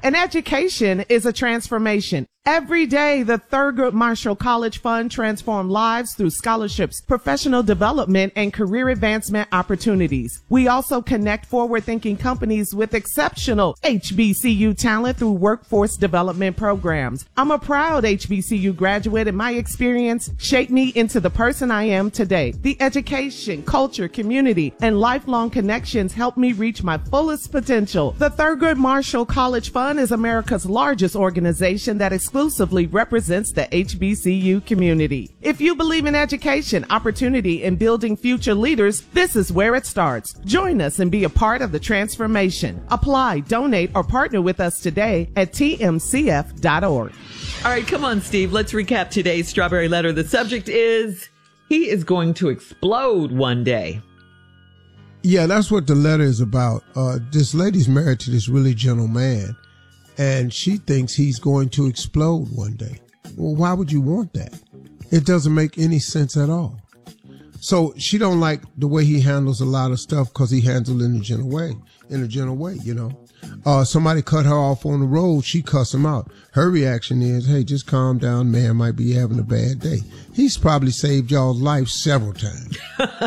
An education is a transformation. Every day, the Thurgood Marshall College Fund transforms lives through scholarships, professional development, and career advancement opportunities. We also connect forward-thinking companies with exceptional HBCU talent through workforce development programs. I'm a proud HBCU graduate, and my experience shaped me into the person I am today. The education, culture, community, and lifelong connections helped me reach my fullest potential. The Thurgood Marshall College Fund is America's largest organization that exclusively represents the HBCU community. If you believe in education, opportunity, and building future leaders, this is where it starts. Join us and be a part of the transformation. Apply, donate, or partner with us today at tmcf.org. All right, come on, Steve. Let's recap today's Strawberry Letter. The subject is, he is going to explode one day. Yeah, that's what the letter is about. This lady's married to this really gentle man, and she thinks he's going to explode one day. Well, why would you want that? It doesn't make any sense at all. So she don't like the way he handles a lot of stuff because he handles it in a gentle way, you know. Somebody cut her off on the road, she cuss him out. Her reaction is, hey, just calm down, man might be having a bad day. He's probably saved y'all's life several times.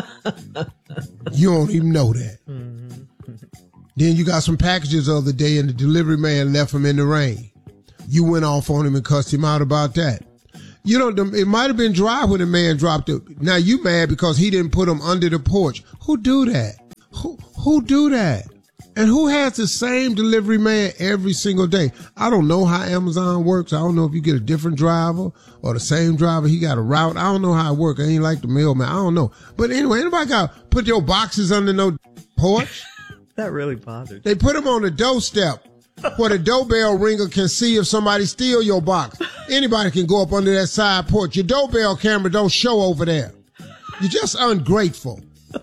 You don't even know that. Mm-hmm. Then you got some packages the other day and the delivery man left him in the rain. You went off on him and cussed him out about that. You know, it might have been dry when the man dropped it. Now you mad because he didn't put him under the porch. Who do that? Who do that? And who has the same delivery man every single day? I don't know how Amazon works. I don't know if you get a different driver or the same driver. He got a route. I don't know how it works. I ain't like the mailman. I don't know. But anyway, anybody got to put your boxes under no porch? That really bothered. They put them on the doorstep where the doorbell ringer can see if somebody steal your box. Anybody can go up under that side porch. Your doorbell camera don't show over there. You're just ungrateful.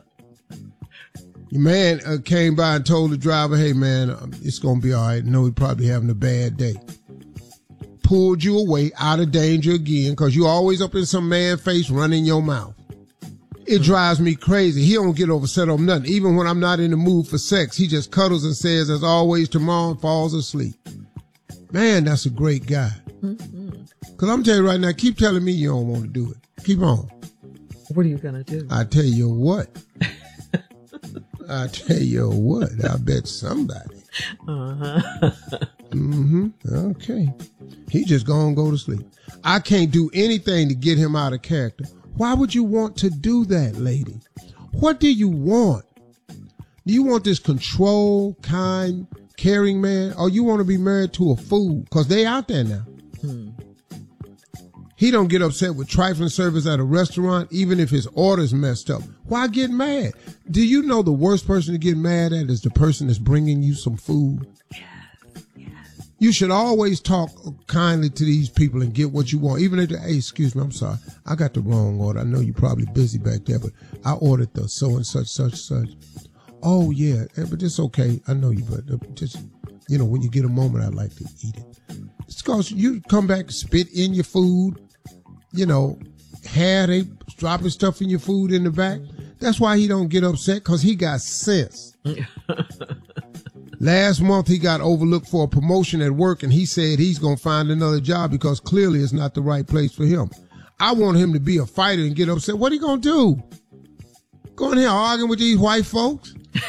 Your man came by and told the driver, hey, man, it's going to be all right. No, he's probably having a bad day. Pulled you away out of danger again because you always up in some man's face running your mouth. It drives me crazy. He don't get upset on nothing. Even when I'm not in the mood for sex, he just cuddles and says, as always, tomorrow, and falls asleep. Man, that's a great guy. Because I'm telling you right now, keep telling me you don't want to do it. Keep on. What are you going to do? I tell you what. I tell you what, I bet somebody. Okay. He just gonna go to sleep. I can't do anything to get him out of character. Why would you want to do that, lady? What do you want? Do you want this control, kind, caring man, or you want to be married to a fool? Because they out there now. He don't get upset with trifling service at a restaurant, even if his order's messed up. Why get mad? Do you know the worst person to get mad at is the person that's bringing you some food? Yes. You should always talk kindly to these people and get what you want. Even if, hey, excuse me, I'm sorry. I got the wrong order. I know you're probably busy back there, but I ordered the so and such, such, such. Oh, yeah, but it's okay. I know you, but just, you know, when you get a moment, I'd like to eat it. It's because you come back and spit in your food. You know, they dropping stuff in your food in the back. That's why he don't get upset, because he got sense. Last month, he got overlooked for a promotion at work, and he said he's going to find another job because clearly it's not the right place for him. I want him to be a fighter and get upset. What are you going to do? Go in here arguing with these white folks?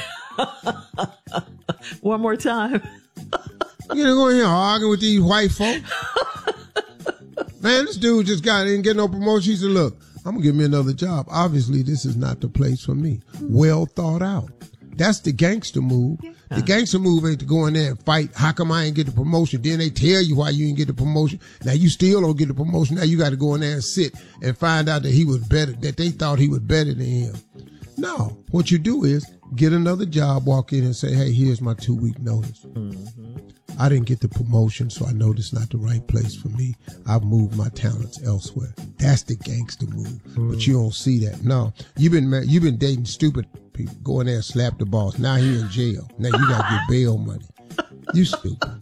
One more time. You know, go in here arguing with these white folks? Man, this dude just didn't get no promotion. He said, look, I'm going to give me another job. Obviously, this is not the place for me. Well thought out. That's the gangster move. Yeah. The gangster move ain't to go in there and fight. How come I ain't get the promotion? Then they tell you why you didn't get the promotion. Now you still don't get the promotion. Now you got to go in there and sit and find out that he was better, that they thought he was better than him. No, what you do is get another job, walk in and say, hey, here's my 2-week notice. I didn't get the promotion, so I know this is not the right place for me. I've moved my talents elsewhere. That's the gangster move. But you don't see that. No, you've been dating stupid people. Go in there and slap the boss. Now he in jail. Now you got to get bail money. You stupid.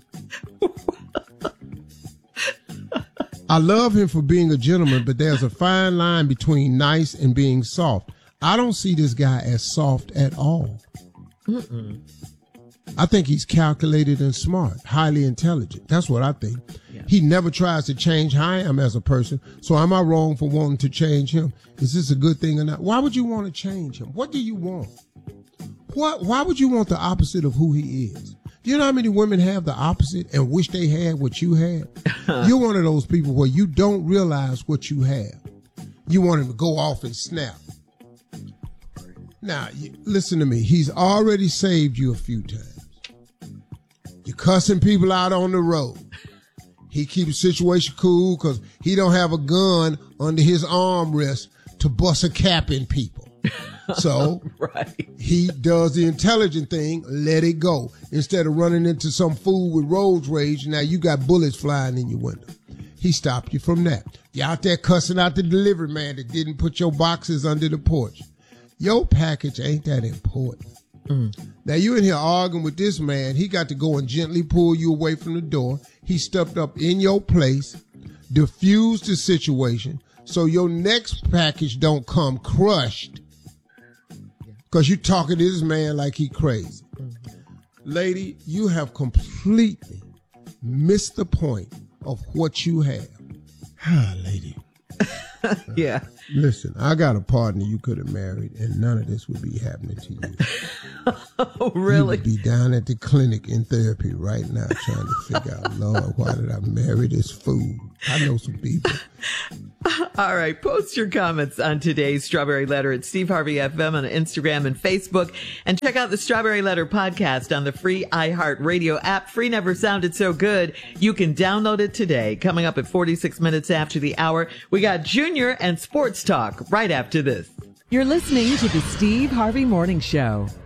I love him for being a gentleman, but there's a fine line between nice and being soft. I don't see this guy as soft at all. I think he's calculated and smart, highly intelligent. That's what I think. Yeah. He never tries to change how I am as a person. So am I wrong for wanting to change him? Is this a good thing or not? Why would you want to change him? What do you want? Why would you want the opposite of who he is? Do you know how many women have the opposite and wish they had what you had? You're one of those people where you don't realize what you have. You want him to go off and snap. Now, listen to me. He's already saved you a few times. You're cussing people out on the road. He keeps the situation cool because he don't have a gun under his armrest to bust a cap in people. So right. He does the intelligent thing, let it go. Instead of running into some fool with road rage, now you got bullets flying in your window. He stopped you from that. You're out there cussing out the delivery man that didn't put your boxes under the porch. Your package ain't that important. Now you in here arguing with this man. He got to go and gently pull you away from the door. He stepped up in your place, diffused the situation, so your next package don't come crushed. Because you talking to this man like he crazy. Lady, you have completely missed the point of what you have. Lady. Yeah. Listen, I got a partner you could have married, and none of this would be happening to you. Oh, really? You would be down at the clinic in therapy right now trying to figure out, Lord, why did I marry this fool? I know some people. All right. Post your comments on today's Strawberry Letter at Steve Harvey FM on Instagram and Facebook. And check out the Strawberry Letter podcast on the free iHeartRadio app. Free never sounded so good. You can download it today. Coming up at 46 minutes after the hour, we got Junior and Sports Talk right after this. You're listening to the Steve Harvey Morning Show.